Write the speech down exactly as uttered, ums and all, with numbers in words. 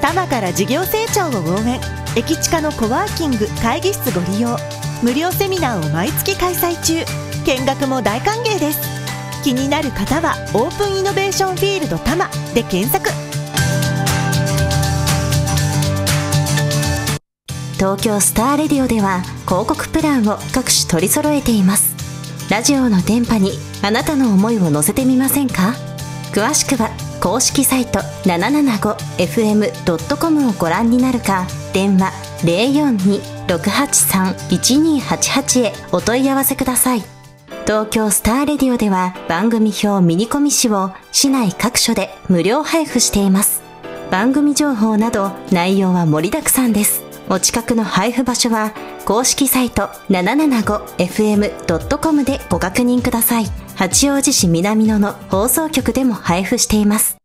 多摩から事業成長を応援。駅地下のコワーキング会議室ご利用。無料セミナーを毎月開催中。見学も大歓迎です。気になる方はオープンイノベーションフィールド多摩で検索。 東京スターレディオでは広告プランを各種取り揃えています。ラジオの電波にあなたの思いを乗せてみませんか？詳しくは公式サイト ななななごエフエムドットコム をご覧になるか、電話 ゼロよんに ろくはちさん いちにはちはち へお問い合わせください。東京スターレディオでは番組表ミニコミ誌を市内各所で無料配布しています。番組情報など内容は盛りだくさんです。お近くの配布場所は公式サイト ななななごエフエムドットコム でご確認ください。八王子市南野の放送局でも配布しています。